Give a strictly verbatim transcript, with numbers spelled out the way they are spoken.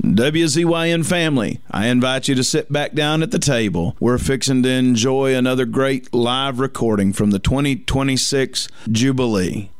W Z Y N family, I invite you to sit back down at the table. We're fixing to enjoy another great live recording from the twenty twenty-six Jubilee.